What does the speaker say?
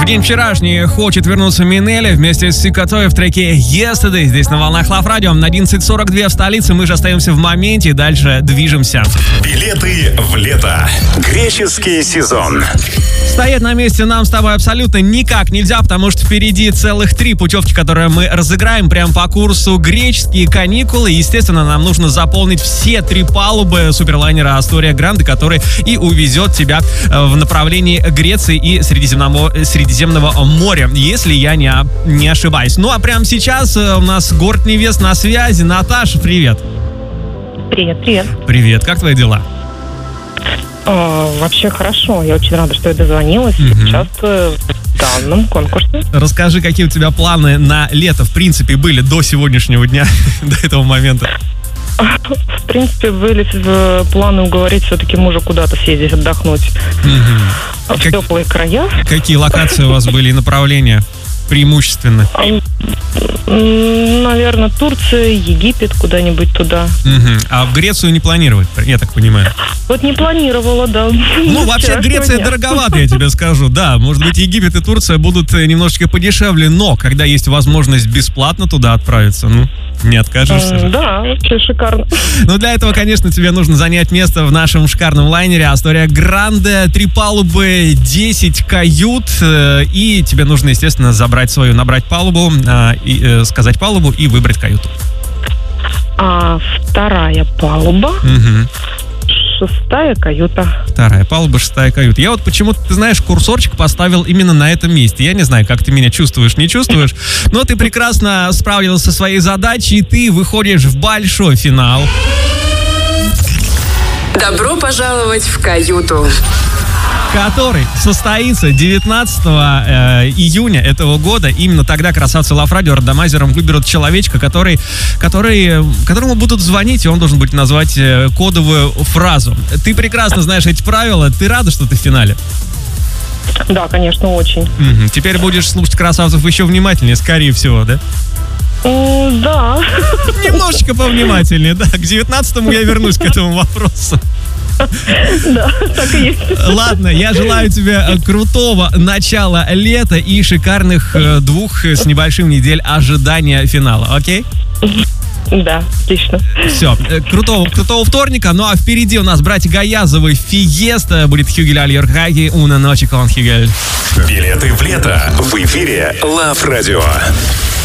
В день вчерашний хочет вернуться Минели вместе с Сикотой в треке Yesterday. Здесь на волнах Love Radio. На 11:42 в столице. Мы же остаемся в моменте и дальше движемся. Билеты в лето. Греческий сезон. Стоять на месте нам с тобой абсолютно никак нельзя, потому что впереди целых 3 путевки, которые мы разыграем прямо по курсу греческие каникулы. Естественно, нам нужно заполнить все 3 палубы суперлайнера Астория Гранде, который и увезет тебя в направлении Греции и Средиземного моря, если я не ошибаюсь. Ну а прямо сейчас у нас город невест на связи. Наташа, привет. Привет. Привет, как твои дела? Вообще хорошо. Я очень рада, что я дозвонилась и участвую в данном конкурсе. Расскажи, какие у тебя планы на лето, в принципе, были до сегодняшнего дня, до этого момента? В принципе, были планы уговорить все-таки мужа куда-то съездить, отдохнуть в теплые края. Какие локации у вас были и направления преимущественно? Наверное, Турция, Египет, куда-нибудь туда. А в Грецию не планировать, я так понимаю? Вот не планировала, да. Ну, вообще, Греция дороговато, я тебе скажу. Да, может быть, Египет и Турция будут немножечко подешевле, но когда есть возможность бесплатно туда отправиться, не откажешься же. Да, вообще шикарно. Ну, для этого, конечно, тебе нужно занять место в нашем шикарном лайнере Астория Гранде. 3 палубы, 10 кают. И тебе нужно, естественно, набрать палубу, сказать палубу и выбрать каюту. 2-я палуба. 6-я каюта. 2-я палуба, 6-я каюта. Я вот почему-то, ты знаешь, курсорчик поставил именно на этом месте. Я не знаю, как ты меня чувствуешь, не чувствуешь, но ты прекрасно справилась со своей задачей, и ты выходишь в большой финал. Добро пожаловать в каюту. Который состоится 19 июня этого года. Именно тогда красавцы Love Radio рандомайзером выберут человечка, которому будут звонить, и он должен будет назвать кодовую фразу. Ты прекрасно знаешь эти правила. Ты рада, что ты в финале? Да, конечно, очень. Теперь будешь слушать красавцев еще внимательнее, скорее всего, да? Да. Немножечко повнимательнее, да. К 19-му я вернусь к этому вопросу. Да, так и есть. Ладно, я желаю тебе крутого начала лета и шикарных 2 с небольшим недель ожидания финала, окей? Да, отлично. Все, крутого вторника. Ну а впереди у нас братья Гаязовы, Фиеста, будет Хюгель Аль-Йорхаги, Una Noche con Hügel. Билеты в лето в эфире Love Radio.